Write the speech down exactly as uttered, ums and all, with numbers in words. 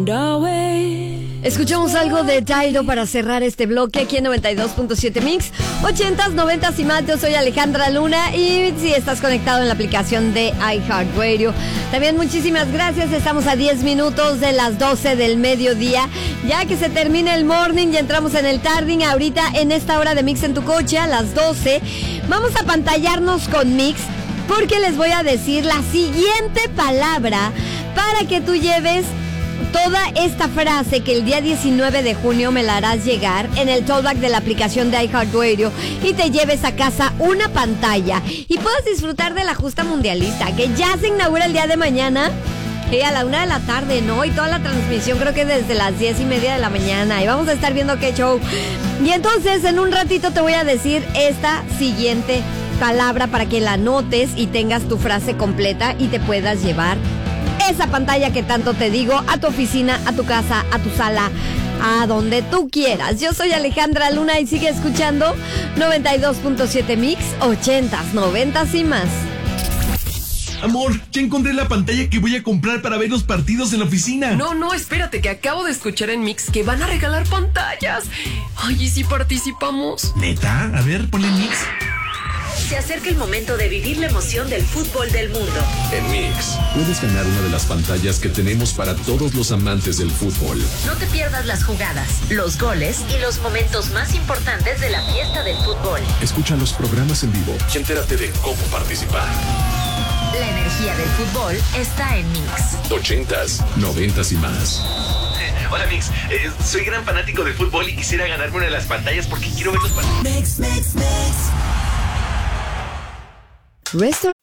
Escuchamos algo de Tairo para cerrar este bloque aquí en noventa y dos punto siete Mix, ochentas, noventas y más. Yo soy Alejandra Luna y si estás conectado en la aplicación de iHeartRadio, también muchísimas gracias. Estamos a diez minutos de las doce del mediodía, ya que se termina el morning y entramos en el tarding. Ahorita en esta hora de Mix en tu coche a las doce vamos a pantallarnos con Mix, porque les voy a decir la siguiente palabra para que tú lleves toda esta frase que el día diecinueve de junio me la harás llegar en el tollback de la aplicación de iHeartRadio y te lleves a casa una pantalla y puedas disfrutar de la justa mundialista que ya se inaugura el día de mañana eh, a la una de la tarde, ¿no? Y toda la transmisión creo que desde las diez y media de la mañana y vamos a estar viendo qué show. Y entonces en un ratito te voy a decir esta siguiente palabra para que la anotes y tengas tu frase completa y te puedas llevar esa pantalla que tanto te digo a tu oficina, a tu casa, a tu sala, a donde tú quieras. Yo soy Alejandra Luna y sigue escuchando noventa y dos punto siete Mix, ochentas, noventas y más. Amor, ya encontré la pantalla que voy a comprar para ver los partidos en la oficina. No, no, espérate, que acabo de escuchar en Mix que van a regalar pantallas. Ay, ¿y si participamos? ¿Neta? A ver, ponle Mix. Se acerca el momento de vivir la emoción del fútbol del mundo. En Mix, puedes ganar una de las pantallas que tenemos para todos los amantes del fútbol. No te pierdas las jugadas, los goles y los momentos más importantes de la fiesta del fútbol. Escucha los programas en vivo y entérate de cómo participar. La energía del fútbol está en Mix. Ochentas, noventas y más. Hola Mix, eh, soy gran fanático de fútbol y quisiera ganarme una de las pantallas porque quiero ver los partidos. Mix, Mix, Mix. Resto-